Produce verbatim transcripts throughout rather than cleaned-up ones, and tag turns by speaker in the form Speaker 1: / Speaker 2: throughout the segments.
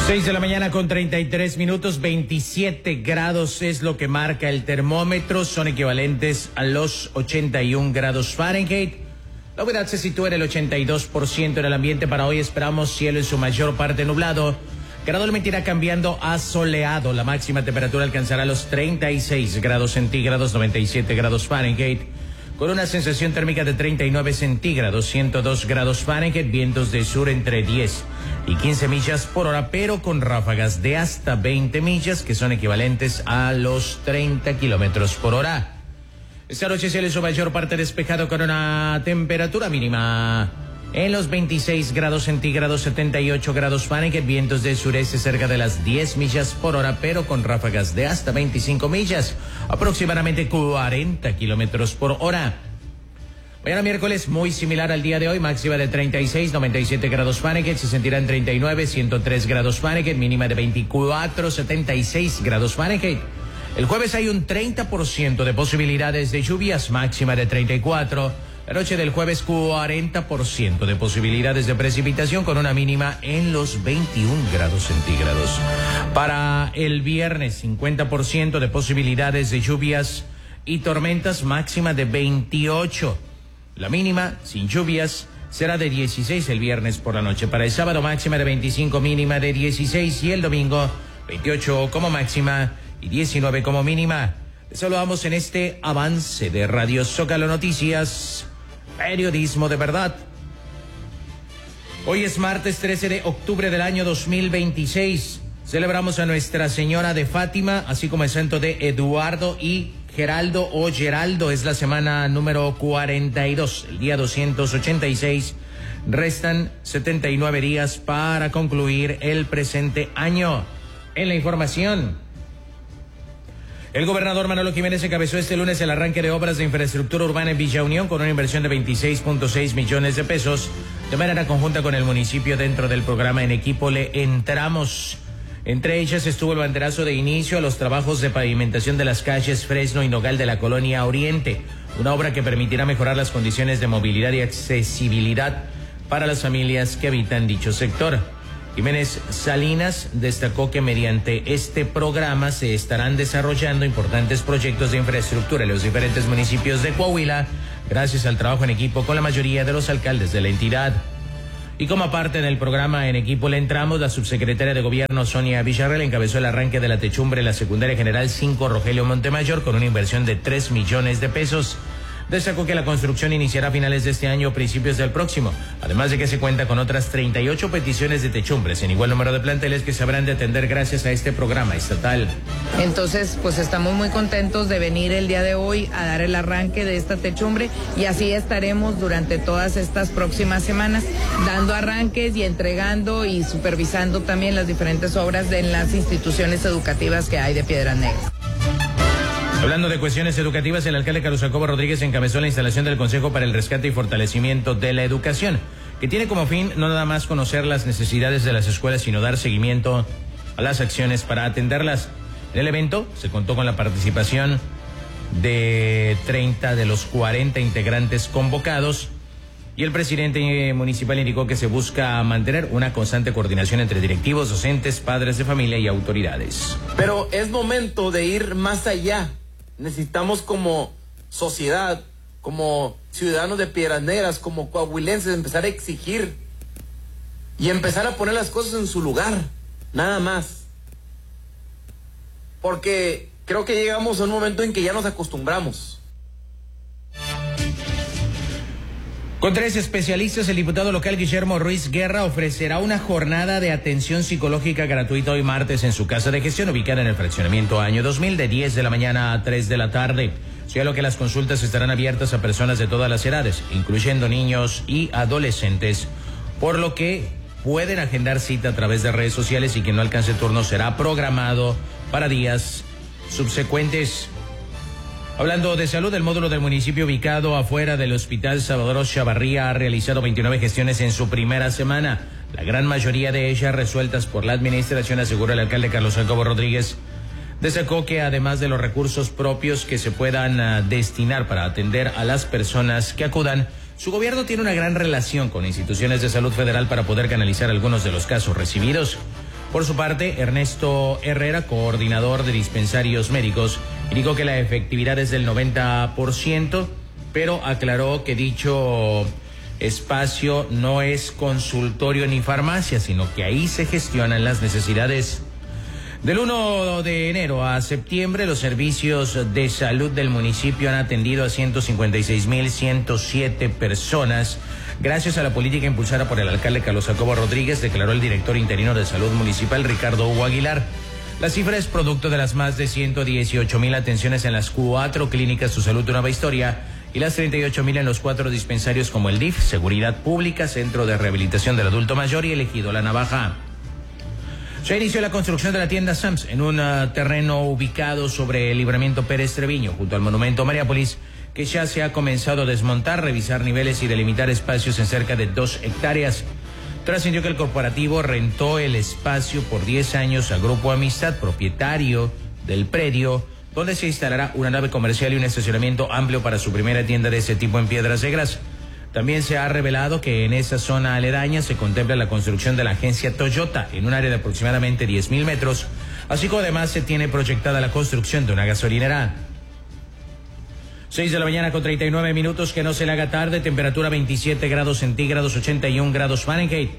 Speaker 1: seis de la mañana con treinta y tres minutos, veintisiete grados es lo que marca el termómetro, son equivalentes a los ochenta y un grados Fahrenheit. La humedad se sitúa en el ochenta y dos por ciento en el ambiente. Para hoy esperamos cielo en su mayor parte nublado, gradualmente irá cambiando a soleado. La máxima temperatura alcanzará los treinta y seis grados centígrados, noventa y siete grados Fahrenheit, con una sensación térmica de treinta y nueve centígrados, ciento dos grados Fahrenheit, vientos de sur entre diez y quince millas por hora, pero con ráfagas de hasta veinte millas, que son equivalentes a los treinta kilómetros por hora. Esta noche cielo en su mayor parte despejado, con una temperatura mínima en los veintiséis grados centígrados, setenta y ocho grados Fahrenheit, vientos del sureste cerca de las diez millas por hora, pero con ráfagas de hasta veinticinco millas, aproximadamente cuarenta kilómetros por hora. Mañana miércoles muy similar al día de hoy, máxima de treinta y seis, noventa y siete grados Fahrenheit, se sentirá en treinta y nueve, ciento tres grados Fahrenheit, mínima de veinticuatro, setenta y seis grados Fahrenheit. El jueves hay un treinta por ciento de posibilidades de lluvias, máxima de treinta y cuatro. La noche del jueves cuarenta por ciento de posibilidades de precipitación, con una mínima en los veintiún grados centígrados. Para el viernes, cincuenta por ciento de posibilidades de lluvias y tormentas, máxima de veintiocho. La mínima, sin lluvias, será de dieciséis el viernes por la noche. Para el sábado, máxima de veinticinco, mínima de dieciséis. Y el domingo, veintiocho como máxima y diecinueve como mínima. Les saludamos en este avance de Radio Zócalo Noticias, periodismo de verdad. Hoy es martes trece de octubre del año dos mil veintiséis. Celebramos a Nuestra Señora de Fátima, así como el santo de Eduardo y Geraldo o Geraldo. Es la semana número cuarenta y dos, el día doscientos ochenta y seis. Restan setenta y nueve días para concluir el presente año. En la información, el gobernador Manolo Jiménez encabezó este lunes el arranque de obras de infraestructura urbana en Villa Unión con una inversión de veintiséis punto seis millones de pesos de manera conjunta con el municipio dentro del programa En Equipo Le Entramos. Entre ellas estuvo el banderazo de inicio a los trabajos de pavimentación de las calles Fresno y Nogal de la Colonia Oriente, una obra que permitirá mejorar las condiciones de movilidad y accesibilidad para las familias que habitan dicho sector. Jiménez Salinas destacó que mediante este programa se estarán desarrollando importantes proyectos de infraestructura en los diferentes municipios de Coahuila, gracias al trabajo en equipo con la mayoría de los alcaldes de la entidad. Y como parte del programa En Equipo Le Entramos, la subsecretaria de Gobierno Sonia Villarreal encabezó el arranque de la techumbre en la Secundaria General cinco Rogelio Montemayor con una inversión de tres millones de pesos. Destacó que la construcción iniciará a finales de este año o principios del próximo, además de que se cuenta con otras treinta y ocho peticiones de techumbres en igual número de planteles que se habrán de atender gracias a este programa estatal.
Speaker 2: Entonces, pues estamos muy contentos de venir el día de hoy a dar el arranque de esta techumbre y así estaremos durante todas estas próximas semanas dando arranques y entregando y supervisando también las diferentes obras de las instituciones educativas que hay de Piedras Negras.
Speaker 1: Hablando de cuestiones educativas, el alcalde Carlos Jacobo Rodríguez encabezó la instalación del Consejo para el Rescate y Fortalecimiento de la Educación, que tiene como fin no nada más conocer las necesidades de las escuelas, sino dar seguimiento a las acciones para atenderlas. En el evento se contó con la participación de treinta de los cuarenta integrantes convocados, y el presidente municipal indicó que se busca mantener una constante coordinación entre directivos, docentes, padres de familia y autoridades.
Speaker 3: Pero es momento de ir más allá. Necesitamos como sociedad, como ciudadanos de Piedras Negras, como coahuilenses, empezar a exigir y empezar a poner las cosas en su lugar, nada más. Porque creo que llegamos a un momento en que ya nos acostumbramos.
Speaker 1: Con tres especialistas, el diputado local Guillermo Ruiz Guerra ofrecerá una jornada de atención psicológica gratuita hoy martes en su casa de gestión ubicada en el fraccionamiento Año dos mil de diez de la mañana a tres de la tarde. Sea lo que las consultas estarán abiertas a personas de todas las edades, incluyendo niños y adolescentes, por lo que pueden agendar cita a través de redes sociales y quien no alcance turno será programado para días subsecuentes. Hablando de salud, el módulo del municipio ubicado afuera del Hospital Salvador Chavarría ha realizado veintinueve gestiones en su primera semana, la gran mayoría de ellas resueltas por la administración, aseguró el alcalde Carlos Jacobo Rodríguez. Destacó que además de los recursos propios que se puedan uh, destinar para atender a las personas que acudan, su gobierno tiene una gran relación con instituciones de salud federal para poder canalizar algunos de los casos recibidos. Por su parte, Ernesto Herrera, coordinador de dispensarios médicos, indicó que la efectividad es del noventa por ciento, pero aclaró que dicho espacio no es consultorio ni farmacia, sino que ahí se gestionan las necesidades. Del primero de enero a septiembre, los servicios de salud del municipio han atendido a ciento cincuenta y seis mil ciento siete personas, gracias a la política impulsada por el alcalde Carlos Jacobo Rodríguez, declaró el director interino de salud municipal Ricardo Hugo Aguilar. La cifra es producto de las más de ciento dieciocho mil atenciones en las cuatro clínicas Su Salud Nueva Historia y las treinta y ocho mil en los cuatro dispensarios como el D I F, Seguridad Pública, Centro de Rehabilitación del Adulto Mayor y el Ejido La Navaja. Se inició la construcción de la tienda Sams en un uh, terreno ubicado sobre el Libramiento Pérez Treviño, junto al Monumento Mariápolis, que ya se ha comenzado a desmontar, revisar niveles y delimitar espacios en cerca de dos hectáreas. Trascendió que el corporativo rentó el espacio por diez años a Grupo Amistad, propietario del predio, donde se instalará una nave comercial y un estacionamiento amplio para su primera tienda de ese tipo en Piedras Negras. También se ha revelado que en esa zona aledaña se contempla la construcción de la agencia Toyota en un área de aproximadamente diez mil metros, así como además se tiene proyectada la construcción de una gasolinera. seis de la mañana con treinta y nueve minutos, que no se le haga tarde, temperatura veintisiete grados centígrados, ochenta y un grados Fahrenheit.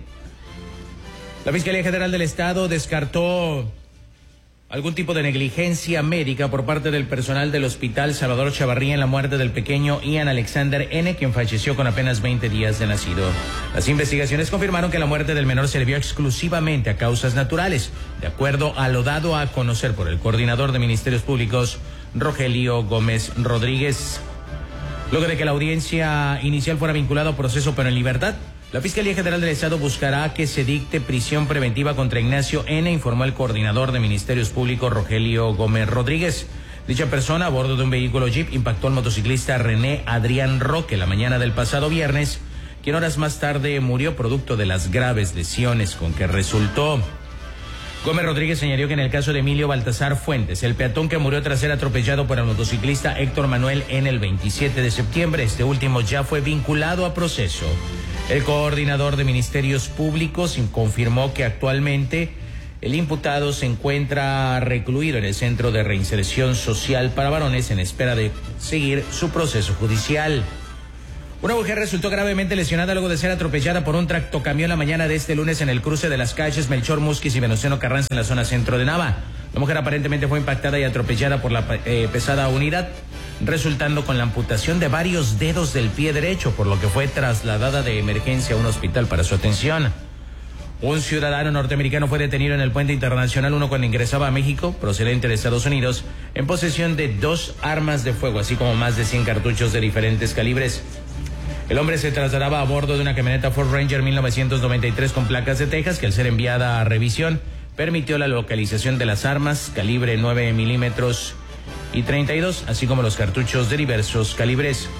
Speaker 1: La Fiscalía General del Estado descartó algún tipo de negligencia médica por parte del personal del Hospital Salvador Chavarría en la muerte del pequeño Ian Alexander N., quien falleció con apenas veinte días de nacido. Las investigaciones confirmaron que la muerte del menor se debió exclusivamente a causas naturales, de acuerdo a lo dado a conocer por el coordinador de Ministerios Públicos, Rogelio Gómez Rodríguez. Luego de que la audiencia inicial fuera vinculada a proceso pero en libertad, la Fiscalía General del Estado buscará que se dicte prisión preventiva contra Ignacio N., informó el coordinador de Ministerios Públicos, Rogelio Gómez Rodríguez. Dicha persona, a bordo de un vehículo Jeep, impactó al motociclista René Adrián Roque la mañana del pasado viernes, quien horas más tarde murió producto de las graves lesiones con que resultó. Gómez Rodríguez señaló que en el caso de Emilio Baltasar Fuentes, el peatón que murió tras ser atropellado por el motociclista Héctor Manuel N. el veintisiete de septiembre, este último ya fue vinculado a proceso. El coordinador de Ministerios Públicos confirmó que actualmente el imputado se encuentra recluido en el Centro de Reinserción Social para Varones en espera de seguir su proceso judicial. Una mujer resultó gravemente lesionada luego de ser atropellada por un tractocamión la mañana de este lunes en el cruce de las calles Melchor Musquiz y Venustiano Carranza en la zona centro de Nava. La mujer aparentemente fue impactada y atropellada por la eh, pesada unidad, resultando con la amputación de varios dedos del pie derecho, por lo que fue trasladada de emergencia a un hospital para su atención. Un ciudadano norteamericano fue detenido en el puente internacional uno cuando ingresaba a México, procedente de Estados Unidos, en posesión de dos armas de fuego, así como más de cien cartuchos de diferentes calibres. El hombre se trasladaba a bordo de una camioneta Ford Ranger mil novecientos noventa y tres con placas de Texas, que al ser enviada a revisión permitió la localización de las armas calibre nueve milímetros y treinta y dos, así como los cartuchos de diversos calibres.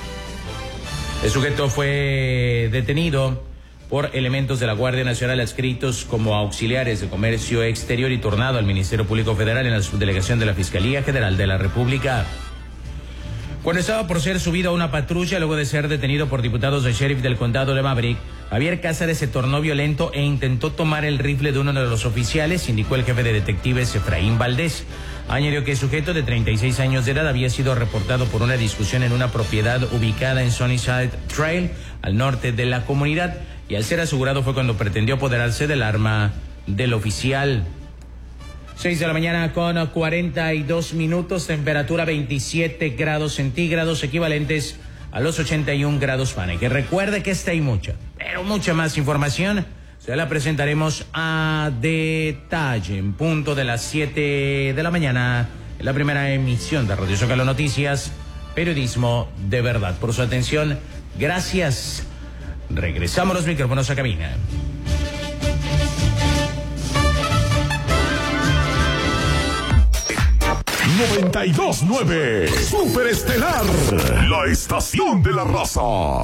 Speaker 1: El sujeto fue detenido por elementos de la Guardia Nacional adscritos como auxiliares de comercio exterior y turnado al Ministerio Público Federal en la subdelegación de la Fiscalía General de la República. Cuando estaba por ser subido a una patrulla luego de ser detenido por diputados del sheriff del condado de Maverick, Javier Cázares se tornó violento e intentó tomar el rifle de uno de los oficiales, indicó el jefe de detectives Efraín Valdés. Añadió que el sujeto de treinta y seis años de edad había sido reportado por una discusión en una propiedad ubicada en Sunnyside Trail, al norte de la comunidad, y al ser asegurado fue cuando pretendió apoderarse del arma del oficial. seis de la mañana con cuarenta y dos minutos, temperatura veintisiete grados centígrados, equivalentes a los ochenta y un grados Fahrenheit. Recuerde que esta y mucha, pero mucha más información se la presentaremos a detalle en punto de las siete de la mañana en la primera emisión de Radio Zócalo Noticias, periodismo de verdad. Por su atención, gracias. Regresamos los micrófonos a cabina.
Speaker 4: noventa y dos nueve Superestelar, la estación de la raza.